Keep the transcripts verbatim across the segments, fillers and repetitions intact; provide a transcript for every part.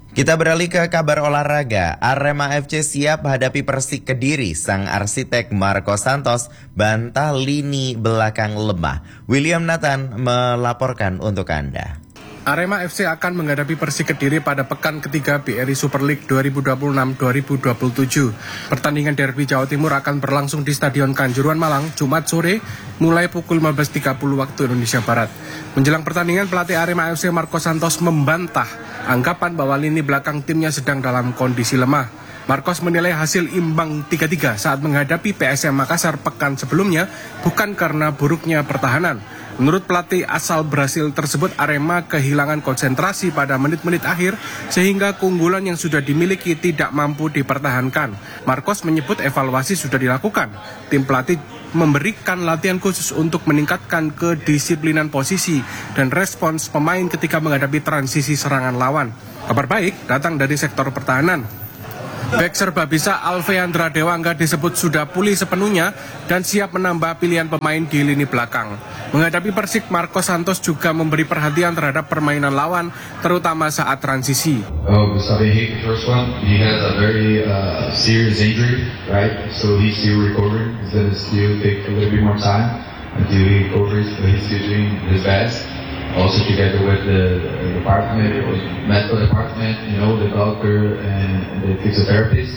Kita beralih ke kabar olahraga. Arema F C siap hadapi Persik Kediri. Sang arsitek Marco Santos bantah lini belakang lemah. William Nathan melaporkan untuk Anda. Arema F C akan menghadapi Persik Kediri pada pekan ketiga B R I Super League dua ribu dua puluh enam dua ribu dua puluh tujuh. Pertandingan derby Jawa Timur akan berlangsung di Stadion Kanjuruhan Malang, Jumat sore, mulai pukul lima belas tiga puluh waktu Indonesia Barat. Menjelang pertandingan, pelatih Arema F C Marco Santos membantah anggapan bahwa lini belakang timnya sedang dalam kondisi lemah. Marcos menilai hasil imbang tiga tiga saat menghadapi P S M Makassar pekan sebelumnya bukan karena buruknya pertahanan. Menurut pelatih asal Brasil tersebut, Arema kehilangan konsentrasi pada menit-menit akhir sehingga keunggulan yang sudah dimiliki tidak mampu dipertahankan. Marcos menyebut evaluasi sudah dilakukan. Tim pelatih memberikan latihan khusus untuk meningkatkan kedisiplinan posisi dan respons pemain ketika menghadapi transisi serangan lawan. Kabar baik datang dari sektor pertahanan. Bek serbabisa Alveandra Dewangga disebut sudah pulih sepenuhnya dan siap menambah pilihan pemain di lini belakang. Menghadapi Persik, Marco Santos juga memberi perhatian terhadap permainan lawan, terutama saat transisi. Oh, Gustavo Henrique, the first one, he has a very uh, serious injury, right? So he's still recovering. He's gonna still take a little bit more time until he recovers, but he's still doing his best. Also together with the, the department, medical department, you know, the doctor and the physiotherapist.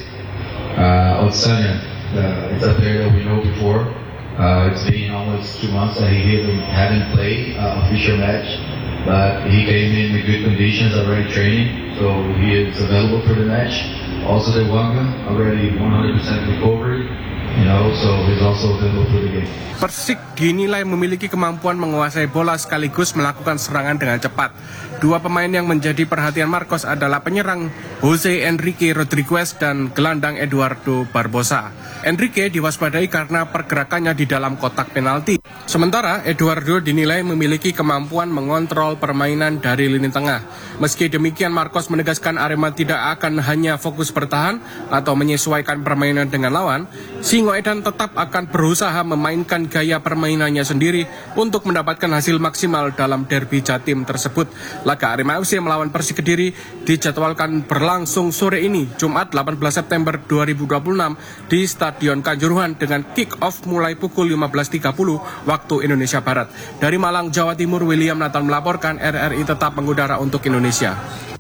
Uh, Otsanya, uh, it's a player that we know before. Uh, it's been almost two months that he hadn't played uh, official match, but he came in with good conditions, already training, so he is available for the match. Also the Wanga, already one hundred percent recovered. You know, so he's also available for the game. Persik dinilai memiliki kemampuan menguasai bola sekaligus melakukan serangan dengan cepat. Dua pemain yang menjadi perhatian Marcos adalah penyerang Jose Enrique Rodriguez dan gelandang Eduardo Barbosa. Enrique diwaspadai karena pergerakannya di dalam kotak penalti. Sementara Eduardo dinilai memiliki kemampuan mengontrol permainan dari lini tengah. Meski demikian, Marcos menegaskan Arema tidak akan hanya fokus bertahan atau menyesuaikan permainan dengan lawan. Singoedan tetap akan berusaha memainkan gaya permainannya sendiri untuk mendapatkan hasil maksimal dalam derby Jatim tersebut. Laga Arema F C melawan Persik Kediri dijadwalkan berlangsung sore ini, Jumat delapan belas September dua ribu dua puluh enam di Stadion Kanjuruhan dengan kick-off mulai pukul lima belas tiga puluh waktu Indonesia Barat. Dari Malang, Jawa Timur, William Nathan melaporkan. R R I tetap mengudara untuk Indonesia.